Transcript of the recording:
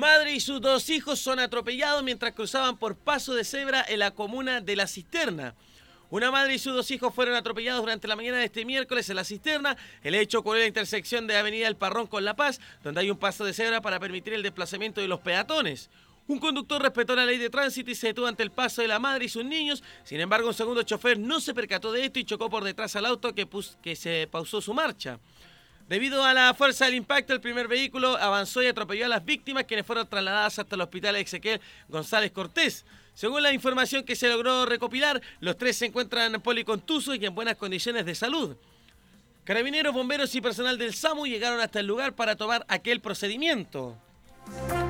Madre y sus dos hijos son atropellados mientras cruzaban por paso de cebra en la comuna de La Cisterna. Una madre y sus dos hijos fueron atropellados durante la mañana de este miércoles en La Cisterna. El hecho ocurrió en la intersección de Avenida El Parrón con La Paz, donde hay un paso de cebra para permitir el desplazamiento de los peatones. Un conductor respetó la ley de tránsito y se detuvo ante el paso de la madre y sus niños. Sin embargo, un segundo chofer no se percató de esto y chocó por detrás al auto que se pausó su marcha. Debido a la fuerza del impacto, el primer vehículo avanzó y atropelló a las víctimas, quienes fueron trasladadas hasta el hospital Ezequiel González Cortés. Según la información que se logró recopilar, los tres se encuentran policontusos y en buenas condiciones de salud. Carabineros, bomberos y personal del SAMU llegaron hasta el lugar para tomar aquel procedimiento.